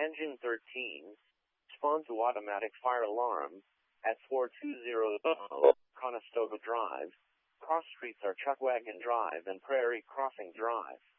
Engine 13, responds to automatic fire alarm at 420 Conestoga Drive. Cross streets are Chuckwagon Drive and Prairie Crossing Drive.